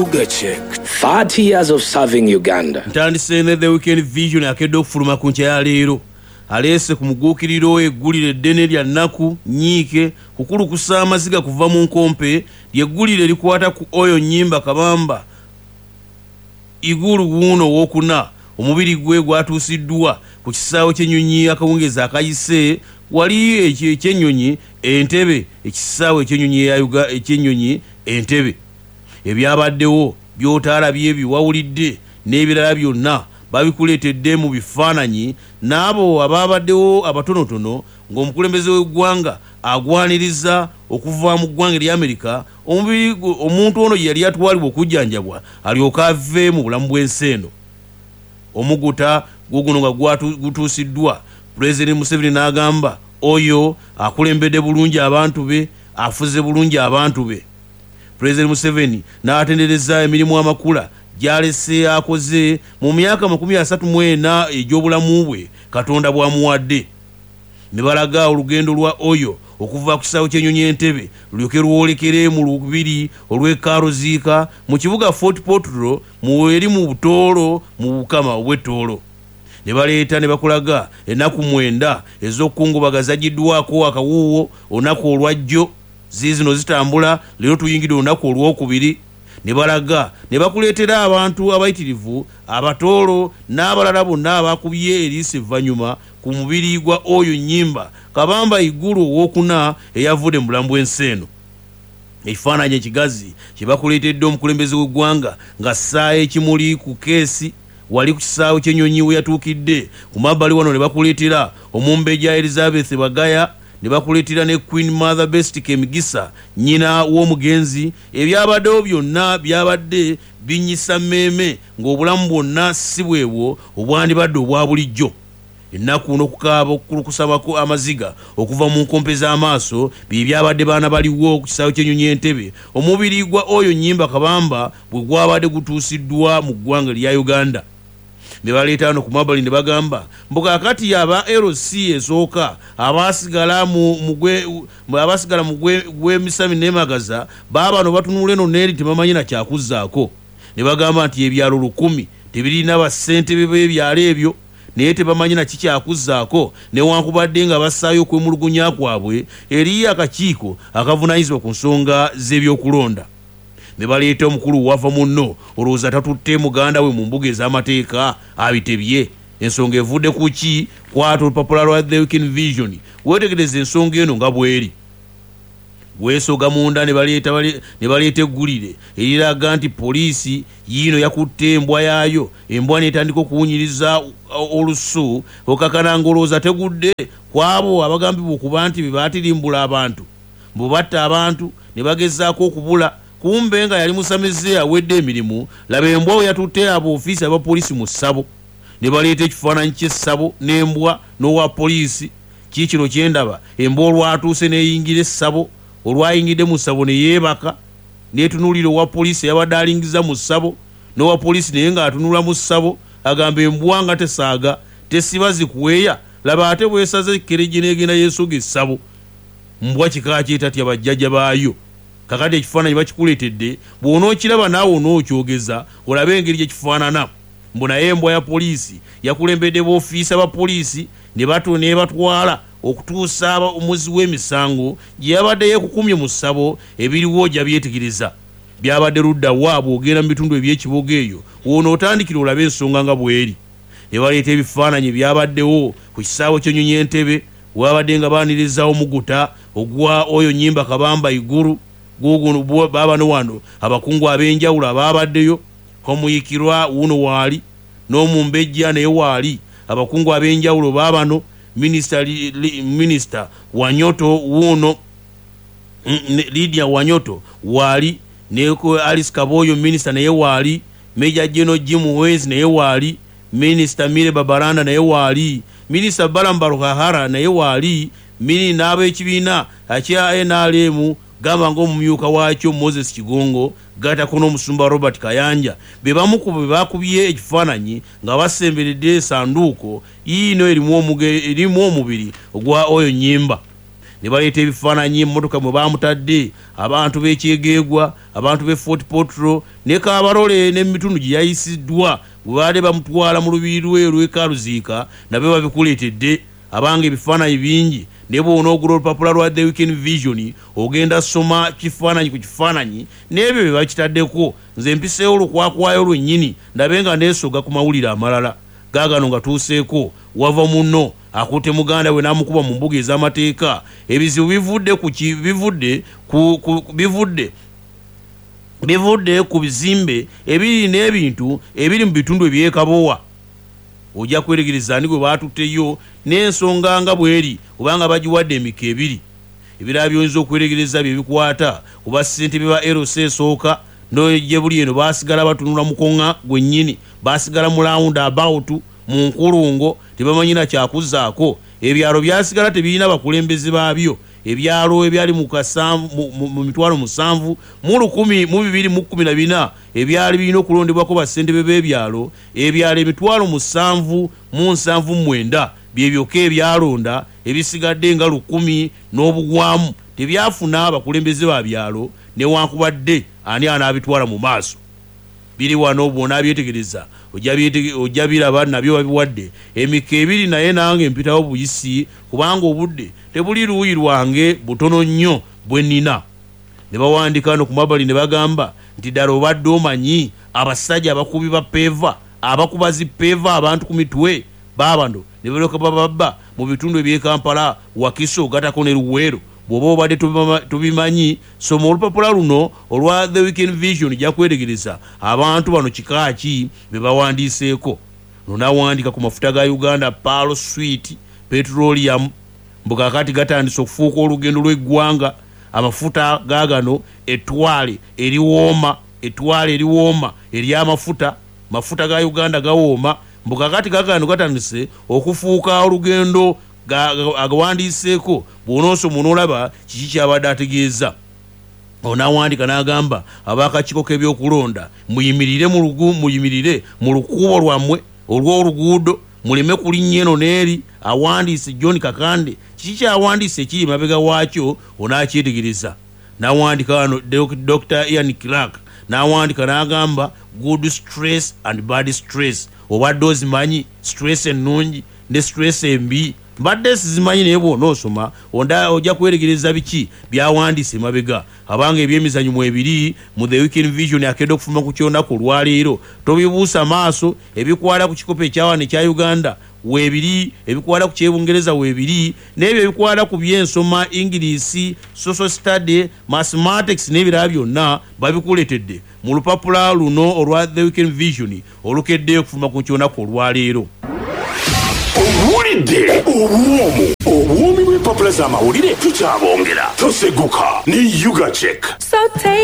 Sugar Chick, 30 years of serving Uganda. Ntandise the Weekend Vision akedde okufuluma ku nkya ya leero aleese ku muguukiriro eggulire eddene lya nnaku nyiike kukulukusa amaziga kuva mu nkompe lyeggulire likwata ku oyo nnyimba kabamba igulu wuuno wokuna omubiri gwe gwatuusiddwa ku kisaawe ky'ennyonyi akawungeza akayise wali ekyennyonyi Entebbe ekisaawe ekyennyonyi Entebbe ebyabaddewo by'otaalabye biwawulidde n'ebirala byonna babikuleetedde mu bifaananyi n'abo abaabaddewo abatonotono ng'omukulembeze w'eggwanga agwaniriza okuva mu ggwanga erya Amerika omuntu ono yali atwalibwa okujjanjabwa alyoka ave mu bulamu bw'ensi eno. Omuguta guno nga gutuusiddwa Pulezidenti Museveni n'agamba oyo akulembedde bulungi abantu be afuze bulungi abantu be. Pulezidenti Museveni n'atendereza emirimu amakula gyalese akoze mu myaka 34 egy'obulamu bwe Katonda bw'amuwadde. Ne balaga olugendo lwa oyo okuva ku kisaawe ky'ennyonyi Entebbe lulyoke lwolekere mu lubiri olw'ekaaroziika mu kibuga Fort Portal eri mu butoolo mu bukama obw'ettoolo. Ne baleeta ne bakulaga ennaku 9 ez'okukungubagaza zaggiddwako akawuuwo olunaku olwajjo zino zitambula leero tuyingidde olunaku olwokubiri. Ne balaga ne bakuleetera abantu abayitirivu abatoolo n'abalala bonna abakubye eriisi evvannyuma ku mubiri gwa oyo nnyimba kabamba igulu owokuna eyavudde mu bulamu bw'ensi eno. Ekifaananyi ekigazi kye bakuleetedde omukulembeze w'eggwanga nga ssaawa ekimuli ku keesi wali ku kisaawe ky'ennyonyi we yatuukidde. Ku mabbali wano ne bakuleetera omumbejja Elizabeth Bagaya ne bakuleetera ne Queen Mother Best Kemigisa nnyina w'omugenzi. Ebyabaddewo byonna byabadde binyisa mmeeme ng'obulamu bwonna si bwebwo obwandibadde obwa bulijjo. Ennaku n'okukaaba okukulukusabako amaziga okuva mu nkompe z'amaaso byabadde baana baliwo ku kisaawe ky'ennyonyi Entebbe omubiri gwa oyo nnyimba kabamba bwe gwabadde gutuusiddwa mu ggwanga lya Uganda. Ne baleeta wano ku mabbali ne bagamba mbu kaakati aba LC esooka abasigala mu gw'emisami n'emagaza baabano batunula eno n'eri tebamanyi na kyakuzzaako. Ne bagamba nti ebyalo 10 tebirina bassentebe b'ebyalo ebyo naye tebamanyi na kikyakuzzaako newankubadde nga bassaayo okwemulugunya kwabwe eri akakiiko akavunaanyizibwa ku nsonga z'ebyokulonda. Ne baleeta omukulu wava munno olowooza tatutte muganda we mu mbuga ez'amateeka abitebye. Ensonga evudde ku ki? Kwata olupapula lwa The Weekend Vision weetegereza ensonga eno nga bw'eri. Weesoga munda ne baleeta eggulire eriraga nti poliisi yiino yakutte embwa yaayo. Embwa n'etandika okuwunyiriza olusu okakana ng'olowooza tegudde ku abo abagambibwa okuba nti be baatirimbula abantu mbu batta abantu ne bagezaako okubula. Kumbe nga yali musamize awedde emirimu. Laba embwa we yatutte ab'ofiisi aba poliisi mu ssabo. Ne baleeta ekifaananyi ky'essabo n'embwa n'owa poliisi. Kiikino kyendaba embwa olwatuuse n'eyingira essabo olwayingidde mu ssabo ne yeebaka n'etunuulira owa poliisi yabadde alingiza mu ssabo n'owa poliisi naye ng'atunula mu ssabo agamba embwa nga tesaaga tesiba zikuweeya. Laba ate bwesaze kerejje n'egenda yeesoga essabo. Mbwa kika kyetatya bajjajja baayo. Kakati ekifaananyi bakikuleetedde bw'onookiraba naawe onookyogeza olabe engeri gye kifaanana. Mbu naye embwa ya poliisi yakulembedde b'ofiisa ba poliisi ne batwala okutuusa omuzi w'emisango gye yabadde yeekukumye mu ssabo ebiriwo gya byetegereza. Byabadde ludda wa bw'ogenda mu bitundu eby'ekibuga eyo woonootandikira olabe ensonga nga bw'eri. Ne baleeta ebifaananyi byabaddewo ku kisaawe ky'ennyonyi Entebbe wabadde nga baaniriza omuguta ogwa oyo nnyimba kabamba iguru guguno baabano wano abakungu ab'enjawulo abaabaddeyo. Omuyikirwa wuno waali n'omumbejja naye waali abakungu ab'enjawulo baabano minisita Wanyoto wuno Lydia Wanyoto waali ne Alice Kaboyo minisita naye waali Major General Jim Wezi naye waali minisita Mire Babaranda naye waali minisita Balambaro Kahara naye waali mini n'ab'ekibiina akya NRM gamba ng'omumyuka waakyo Moses Kigongo gatako n'omusumba Robert Kayanja be bamu ku be bakubye ekifaananyi nga basemberedde esanduuko yiino erimu omubiri ogwa oyo nnyimba. ne baleeta ebifaananyi emmotoka mwe baamutadde, abantu b'ekyegeegwa, abantu b'e Fort Portal ne Kaabarole n'emitundu gye yayisiddwa bwe baadde bamutwala mu lubiri lwe olw'ekaaluziika nabyo babikuleetedde. Abanga ebifaananyi bingi ne bw'onoogula olupapula lwa The Weekend Vision ogenda soma kifaananyi ku kifaananyi n'ebyo bye bakitaddeko. Nze mpiseewo olukwakwayo lwennyini ndabe nga neesoga ku mawulire amalala gaagano nga tuuseeko wava muno akutte muganda we n'amukuba mu mbuga ez'amateeka. Ebizibu bivudde ku bizimbe ebiri n'ebintu ebiri mu bitundu eby'ekaboowa. Ojja kweregereza ani gwe baatutteyo n'ensonga nga bweri obanga bagiwadde emika ebiri. Ebirala by'oyinza okweregereza bye bikwata ku bassentebe ba LC esooka n'ojje buli eno baasigala batunula mukoŋŋa gwennyini, baasigala mu round about mu nkulungo tebamanyina kyakuzzaako. Ebyalo byasigala tebirina bakulembeze baabyo. Ebyalo ebyali mu 7,214 ebyali birina okulondebwako bassentebe b'ebyalo, ebyalo 7,779 byebyokka ebyalonda, ebisigadde nga 1000 n'obugwamu tebyafuna abakulembeze ba byalo newankubadde ani anaabitwala mu maaso. Biri wano bw'onaabyetegereza ojja biraba nabyo babiwadde emika ebiri, naye nange mpitawo buyisi kubanga obudde tebuli luuyi lwange butono nnyo bwe nnina. Ne bawandika no ku mabali ne bagamba nti ddala obadde omanyi abasajja abakubi ba peeva, abakuba zipeeva abantu ku mitwe baabano ne balyoka bababba mu bitundu eby'e Kampala, Wakiso, Gatako ne Luweero. Bw'oba obadde tubimanyi soma olupapula luno olwa The Weekend Vision gya kweregereza abantu bano kikaaki be bawandiiseeko. Nonawandika ku mafuta ga Uganda Pearl Sweet Petroleum mbukakati gatandise okufuuka olugendo lw'eggwanga. Amafuta gaagano ettwale eriwooma ery'amafuta, mafuta ga Uganda gawooma mbukakati gaagano gatandise okufuuka olugendo agawandiiseeko. Bw'onoosoma onoolaba kiki kyabadde ategeeza. Onawandika n'agamba ab'akakiiko k'ebyokulonda muyimirire mu lukuubo lwammwe olw'oluguudo, muleme kulinnya eno n'eri. Awandiise John Kakande kiki kyawandiise ekiri mabega waakyo onaakyetegereza. N'awandika wano Dr. Ian Clark n'awandika n'agamba good stress and bad stress. Obadde ozimanyi stress ennungi ne stress embi? Mbadde sizimanyi naye bw'onoosoma ojja kweregereza biki byawandiise mabega. Abanga ebyemizanyo mu ebiri mu The Weekend Vision akedde okufuma ku kyonnaku olwaleero tobibuusa maaso. Ebikwala ku kikopo ekyawano ekya Uganda weebiri, ebikwala ku kyebungereza weebiri, n'ebyo ebikwala ku byensoma English, social study, mathematics n'ebirala byonna babikuleetedde mu lupapula luno olwa The Weekend Vision olukeddeyo okufuma ku kyonnaku olwaleero. Owulidde obwomi bw'empapula z'amawulire tukyabongera, toseguka ne Yuga Check.